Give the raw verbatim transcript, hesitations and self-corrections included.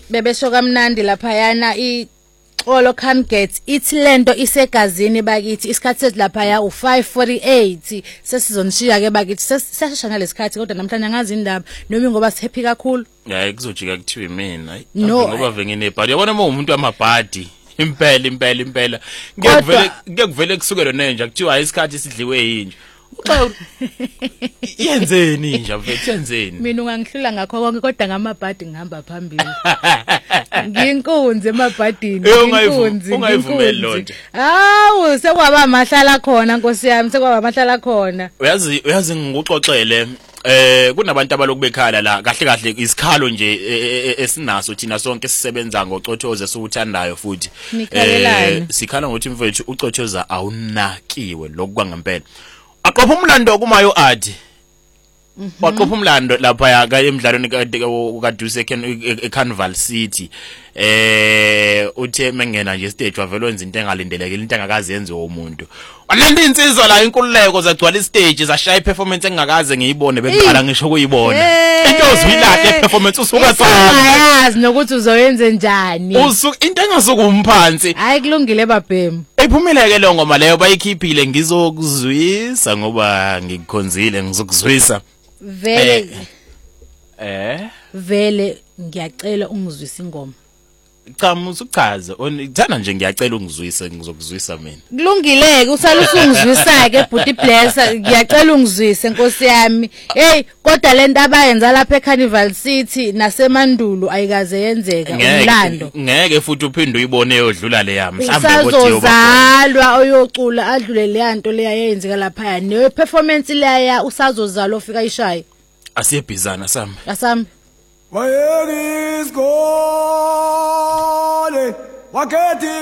bebesho kamnandi lapha yana i Xolo Canget ithi lento isegazini bakithi isikhathi sethi lapha ya u five forty-eight sesizonishiya ke bakithi sesishana lesikhathi kodwa namhlanje ngazi indaba noma ngoba sihappy kakhulu hayi kuzojika kuthiwe mina hayi No. ngoba vengene bhadi yabona uma umuntu amabhadi impela impela impela ngiyakuvele ngiyakuvele kusukela nenja kuthiwa hayi isikhathi esidliwe yinje uxa yenzeni nje mfethu yenzeni mina ungangihlula ngakho konke kodwa ngamabhadi ngihamba phambili nginkunzi emabhadini nginkunzi ungayivumeli lonto hawu sekwaba amahlala khona Nkosi yami sekwaba amahlala khona uyazi uyazi ngikuxoxele eh kunabantu abaloku bekhala la kahle kahle isikhalo nje esinaso thina sonke sisebenza ngocothoze siwuthandayo futhi eh sikhala ngokuthi mfethu ucothoza awunakiwe lokwa ngempela aqopha umlando kumayo adi waqopha umlando lapha yaka emidlalweni kaduse eCarnival City eh uthe mengena nje stage wavela wenza into engalindelekile into engakazi yenziwe umuntu wananda insizwa la inkululeko zagcwala istage zashaya iperformance engakaze ngiyibone beqala ngisho kuyibona into ozwilahle iperformance usuka sayazi nokuthi uzoyenze njani usuka into engasukumphansi hayi kulungile babhemu ephumileke le ngoma leyo bayikhiphile ngizokuzwisa ngoba ngikukhonzile ngizokuzwisa vele eh vele ngiyacela ungizwise ingoma cha musuchaza ngithanda nje ngiyacela ungizwise ngizokuzwisa mina kulungileke usala usungizwisa ke bhuti bless ngiyacela ungizwise Nkosi yami hey kodwa lento abayenza lapha eCarnival City nasemandulo ayikaze yenzeka umlando ngeke futhi uphinde uyibone yodlula le yami mhlambe kodwa usazalwa oyocula adlule le yanto le yayenzeka lapha ne performance leya usazozalwa ofika ishaye asiyebhizana sami asami Wayekis gone wakhethi